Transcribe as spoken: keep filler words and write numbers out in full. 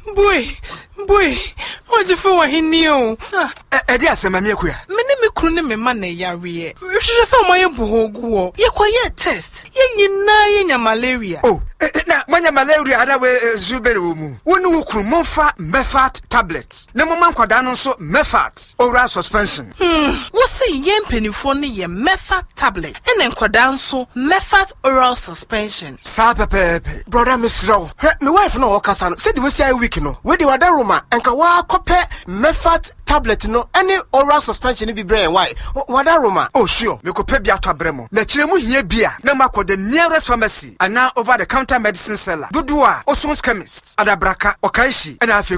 Boy, boy, what you feel when he knew? Eh, dear, some Mamia. Many me couldn't me money, Yarie. She just saw my boho. Ye quiet test. Ye na ye malaria. Oh, now, when your malaria had away Zuberum, one who could Monfa Mefat tablets. No man quadano so Mefat oral suspension. Hmm, what's a yen penny for ye Mefat tablet and then quadanso Mefat oral suspension. Sapa pepe. Brother Miss Row, my wife no Okasan said we say a week no. Where the other Roma and Kawa copy Mefat tablet no any oral suspension be brain why? What Roma? Oh, sure, we could pay Biata Bremo. The Chilemu here beer, no mako the nearest pharmacy, and now over the counter medicine seller. Dudua, Oson's chemist, Adabraka, Okaishi, and Afi